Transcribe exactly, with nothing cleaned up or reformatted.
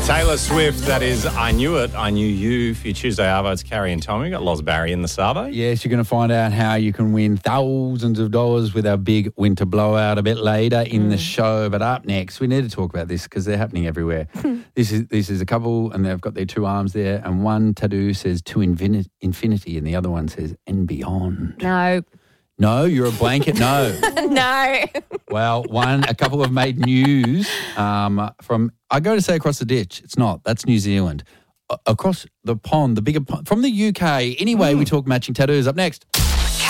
Taylor Swift, that is I Knew It, I Knew You. For your Tuesday Arvo, it's Carrie and Tommy. We've got Loz Barry in the Savo. Yes, you're going to find out how you can win thousands of dollars with our big winter blowout a bit later in mm. the show. But up next, we need to talk about this because they're happening everywhere. this is this is a couple and they've got their two arms there and one tattoo says to infin- infinity and the other one says and beyond. No. No, you're a blanket no. No. Well, one, a couple have made news um, from, I go to say across the ditch. It's not. That's New Zealand. A- across the pond, the bigger pond, from the U K. Anyway, mm. we talk matching tattoos up next.